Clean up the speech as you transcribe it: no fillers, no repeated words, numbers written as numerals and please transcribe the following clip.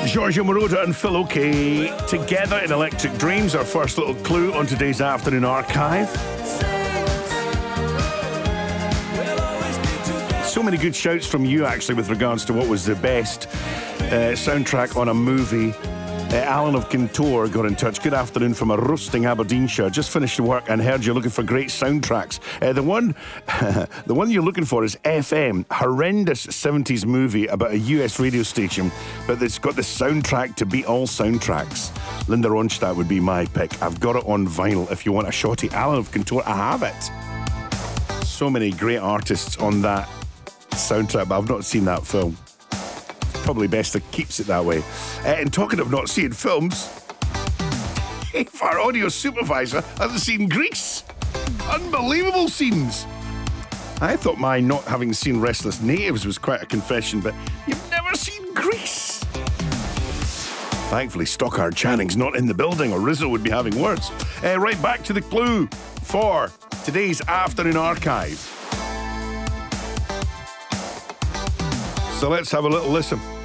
Giorgio Moroder and Phil Oakey together in Electric Dreams, our first little clue on today's afternoon archive. So many good shouts from you, actually, with regards to what was the best soundtrack on a movie. Alan of Kintore got in touch. Good afternoon from a roasting Aberdeenshire. Just finished work and heard you're looking for great soundtracks. The one you're looking for is FM. Horrendous 70s movie about a US radio station, but it's got the soundtrack to beat all soundtracks. Linda Ronstadt would be my pick. I've got it on vinyl if you want a shotty. Alan of Kintore, I have it. So many great artists on that soundtrack, but I've not seen that film. Probably best it keeps it that way. And talking of not seeing films, if our audio supervisor hasn't seen Grease, unbelievable scenes. I thought my not having seen Restless Natives was quite a confession, but you've never seen Grease. Thankfully, Stockard Channing's not in the building, or Rizzo would be having words. Right back to the clue for today's afternoon archive. So let's have a little listen.